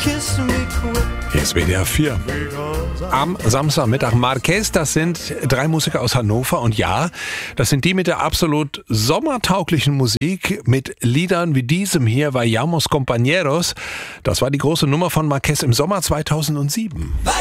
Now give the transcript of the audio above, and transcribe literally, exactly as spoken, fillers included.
Hier ist W D R vier. Am Samstagmittag Marquez, das sind drei Musiker aus Hannover und ja, das sind die mit der absolut sommertauglichen Musik, mit Liedern wie diesem hier, Vayamos Compañeros. Das war die große Nummer von Marquez im Sommer zweitausendsieben.